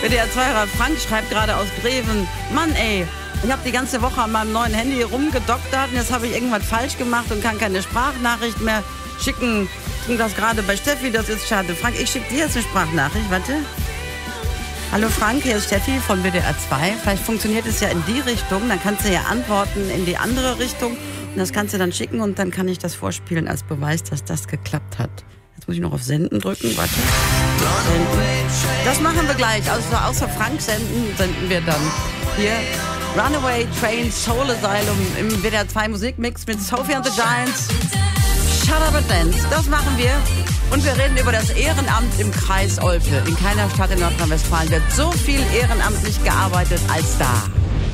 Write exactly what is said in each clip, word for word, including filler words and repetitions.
W D R zwei, Frank schreibt gerade aus Greven. Mann ey, ich habe die ganze Woche an meinem neuen Handy rumgedoktert und jetzt habe ich irgendwas falsch gemacht und kann keine Sprachnachricht mehr schicken. Ich tue das gerade bei Steffi, das ist schade. Frank, ich schicke dir jetzt eine Sprachnachricht, warte. Hallo Frank, hier ist Steffi von W D R zwei. Vielleicht funktioniert es ja in die Richtung, dann kannst du ja antworten in die andere Richtung. Und das kannst du dann schicken und dann kann ich das vorspielen als Beweis, dass das geklappt hat. Jetzt muss ich noch auf Senden drücken, warte. Senden. Das machen wir gleich. Also außer Frank senden, senden wir dann hier Runaway Train Soul Asylum im W D R zwei Musikmix mit Sophie and the Giants. Shut Up and Dance. Das machen wir. Und wir reden über das Ehrenamt im Kreis Olpe. In keiner Stadt in Nordrhein-Westfalen wird so viel ehrenamtlich gearbeitet als da.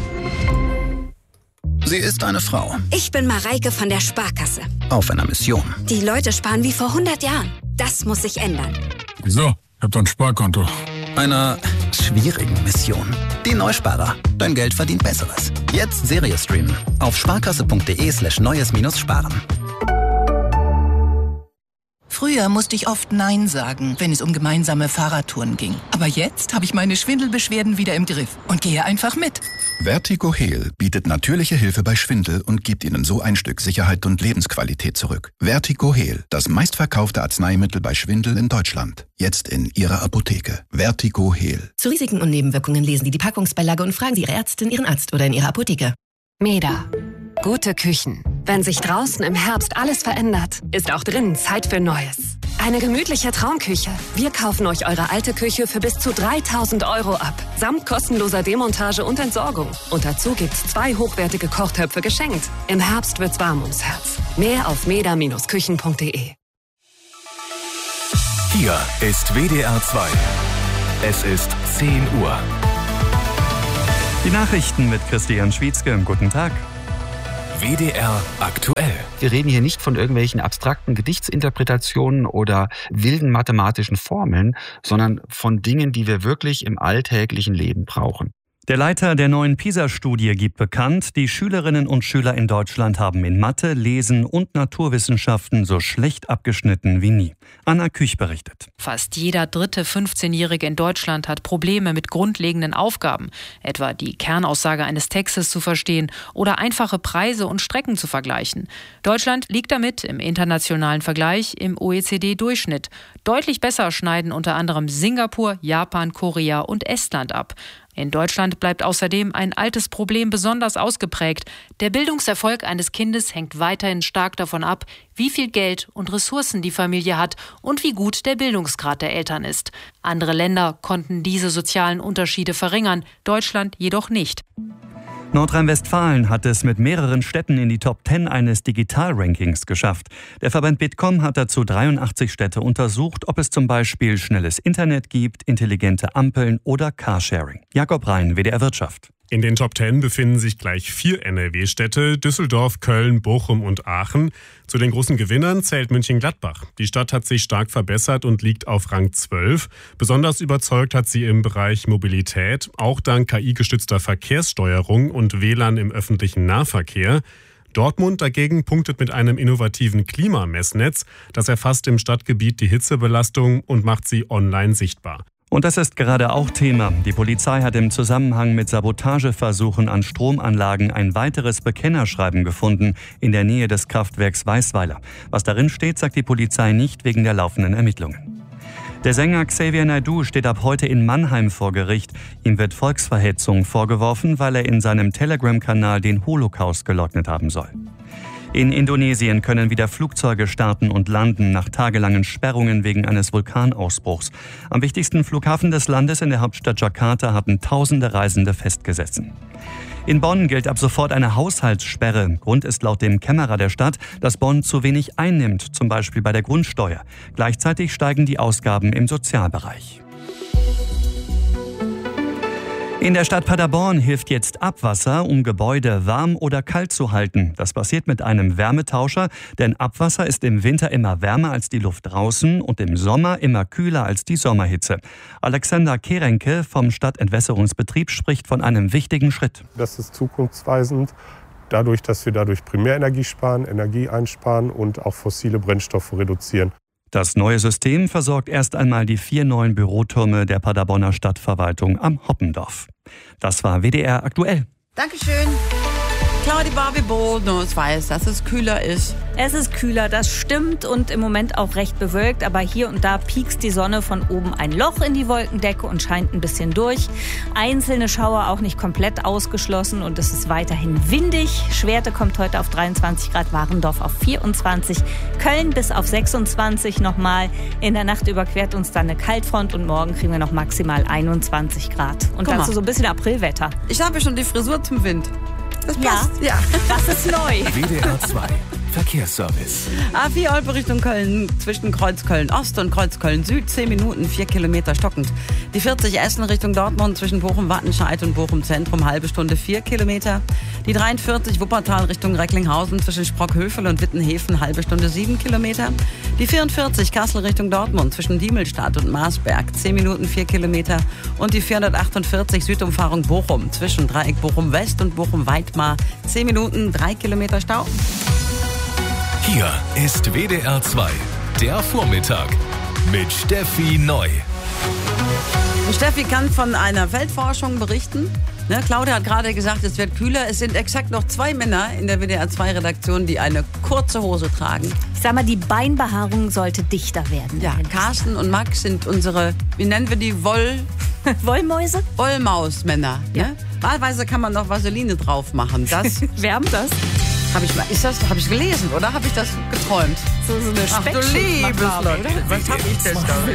Sie ist eine Frau. Ich bin Mareike von der Sparkasse. Auf einer Mission. Die Leute sparen wie vor hundert Jahren. Das muss sich ändern. Wieso? Ich hab doch ein Sparkonto. Einer schwierigen Mission. Die Neusparer. Dein Geld verdient Besseres. Jetzt Serie streamen. Auf sparkasse.de slash neues minus sparen. Früher musste ich oft Nein sagen, wenn es um gemeinsame Fahrradtouren ging. Aber jetzt habe ich meine Schwindelbeschwerden wieder im Griff und gehe einfach mit. Vertigo Heal bietet natürliche Hilfe bei Schwindel und gibt Ihnen so ein Stück Sicherheit und Lebensqualität zurück. Vertigo Heal, das meistverkaufte Arzneimittel bei Schwindel in Deutschland. Jetzt in Ihrer Apotheke. Vertigo Heal. Zu Risiken und Nebenwirkungen lesen Sie die Packungsbeilage und fragen Sie Ihre Ärztin, Ihren Arzt oder in Ihrer Apotheke. Meda. Gute Küchen. Wenn sich draußen im Herbst alles verändert, ist auch drinnen Zeit für Neues. Eine gemütliche Traumküche. Wir kaufen euch eure alte Küche für bis zu dreitausend Euro ab. Samt kostenloser Demontage und Entsorgung. Und dazu gibt's zwei hochwertige Kochtöpfe geschenkt. Im Herbst wird's warm ums Herz. Mehr auf meda Bindestrich küchen punkt de. Hier ist W D R zwei. Es ist zehn Uhr. Die Nachrichten mit Christian Schwietzke. Guten Tag. W D R aktuell. Wir reden hier nicht von irgendwelchen abstrakten Gedichtsinterpretationen oder wilden mathematischen Formeln, sondern von Dingen, die wir wirklich im alltäglichen Leben brauchen. Der Leiter der neuen PISA-Studie gibt bekannt, die Schülerinnen und Schüler in Deutschland haben in Mathe, Lesen und Naturwissenschaften so schlecht abgeschnitten wie nie. Anna Küch berichtet. Fast jeder dritte fünfzehnjährige in Deutschland hat Probleme mit grundlegenden Aufgaben, etwa die Kernaussage eines Textes zu verstehen oder einfache Preise und Strecken zu vergleichen. Deutschland liegt damit im internationalen Vergleich im O E C D-Durchschnitt. Deutlich besser schneiden unter anderem Singapur, Japan, Korea und Estland ab. In Deutschland bleibt außerdem ein altes Problem besonders ausgeprägt. Der Bildungserfolg eines Kindes hängt weiterhin stark davon ab, wie viel Geld und Ressourcen die Familie hat und wie gut der Bildungsgrad der Eltern ist. Andere Länder konnten diese sozialen Unterschiede verringern, Deutschland jedoch nicht. Nordrhein-Westfalen hat es mit mehreren Städten in die Top zehn eines Digital-Rankings geschafft. Der Verband Bitkom hat dazu dreiundachtzig Städte untersucht, ob es zum Beispiel schnelles Internet gibt, intelligente Ampeln oder Carsharing. Jakob Rhein, W D R Wirtschaft. In den Top zehn befinden sich gleich vier N R W-Städte, Düsseldorf, Köln, Bochum und Aachen. Zu den großen Gewinnern zählt Mönchengladbach. Die Stadt hat sich stark verbessert und liegt auf Rang zwölf. Besonders überzeugt hat sie im Bereich Mobilität, auch dank K I-gestützter Verkehrssteuerung und W L A N im öffentlichen Nahverkehr. Dortmund dagegen punktet mit einem innovativen Klimamessnetz. Das erfasst im Stadtgebiet die Hitzebelastung und macht sie online sichtbar. Und das ist gerade auch Thema. Die Polizei hat im Zusammenhang mit Sabotageversuchen an Stromanlagen ein weiteres Bekennerschreiben gefunden in der Nähe des Kraftwerks Weißweiler. Was darin steht, sagt die Polizei nicht wegen der laufenden Ermittlungen. Der Sänger Xavier Naidoo steht ab heute in Mannheim vor Gericht. Ihm wird Volksverhetzung vorgeworfen, weil er in seinem Telegram-Kanal den Holocaust geleugnet haben soll. In Indonesien können wieder Flugzeuge starten und landen nach tagelangen Sperrungen wegen eines Vulkanausbruchs. Am wichtigsten Flughafen des Landes in der Hauptstadt Jakarta hatten tausende Reisende festgesessen. In Bonn gilt ab sofort eine Haushaltssperre. Grund ist laut dem Kämmerer der Stadt, dass Bonn zu wenig einnimmt, zum Beispiel bei der Grundsteuer. Gleichzeitig steigen die Ausgaben im Sozialbereich. In der Stadt Paderborn hilft jetzt Abwasser, um Gebäude warm oder kalt zu halten. Das passiert mit einem Wärmetauscher, denn Abwasser ist im Winter immer wärmer als die Luft draußen und im Sommer immer kühler als die Sommerhitze. Alexander Kerenke vom Stadtentwässerungsbetrieb spricht von einem wichtigen Schritt. Das ist zukunftsweisend, dadurch, dass wir dadurch Primärenergie sparen, Energie einsparen und auch fossile Brennstoffe reduzieren. Das neue System versorgt erst einmal die vier neuen Bürotürme der Paderborner Stadtverwaltung am Hoppendorf. Das war W D R aktuell. Dankeschön. Claudia Barbie Bonus weiß, dass es kühler ist. Es ist kühler, das stimmt, und im Moment auch recht bewölkt, aber hier und da piekst die Sonne von oben ein Loch in die Wolkendecke und scheint ein bisschen durch. Einzelne Schauer auch nicht komplett ausgeschlossen und es ist weiterhin windig. Schwerte kommt heute auf dreiundzwanzig Grad, Warendorf auf vierundzwanzig, Köln bis auf sechsundzwanzig nochmal. In der Nacht überquert uns dann eine Kaltfront und morgen kriegen wir noch maximal einundzwanzig Grad. Und dazu so ein bisschen Aprilwetter. Ich habe schon die Frisur zum Wind. Das passt. Ja, ja. Das ist neu. W D R zwei Verkehrsservice. A vier Olpe Richtung Köln, zwischen Kreuz Köln-Ost und Kreuz Köln-Süd, zehn Minuten, vier Kilometer stockend. Die vierzig Essen Richtung Dortmund, zwischen Bochum-Wattenscheid und Bochum-Zentrum, halbe Stunde, vier Kilometer. Die dreiundvierzig Wuppertal Richtung Recklinghausen, zwischen Sprockhövel und Wittenhäfen, halbe Stunde, sieben Kilometer. Die vierundvierzig Kassel Richtung Dortmund, zwischen Diemelstadt und Marsberg, zehn Minuten, vier Kilometer. Und die vierhundertachtundvierzig Südumfahrung Bochum, zwischen Dreieck Bochum-West und Bochum-Weidmar, zehn Minuten, drei Kilometer Stau. Hier ist W D R zwei, der Vormittag mit Steffi Neu. Und Steffi kann von einer Feldforschung berichten. Ne, Claudia hat gerade gesagt, es wird kühler. Es sind exakt noch zwei Männer in der W D R zwei Redaktion, die eine kurze Hose tragen. Ich sag mal, die Beinbehaarung sollte dichter werden. Ja, Carsten und Max sind unsere, wie nennen wir die, Woll... Wollmäuse? Wollmausmänner. Ja. Ne? Wahlweise kann man noch Vaseline drauf machen. Das wärmt das? Habe ich mal, ist das, habe ich gelesen, oder habe ich das geträumt? So, so eine Ach du liebes Leute, was habe ich denn da?